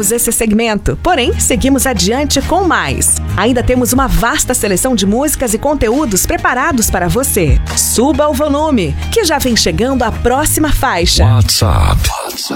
encerramos esse segmento, porém, seguimos adiante com mais. Ainda temos uma vasta seleção de músicas e conteúdos preparados para você. Suba o volume, que já vem chegando a próxima faixa. WhatsApp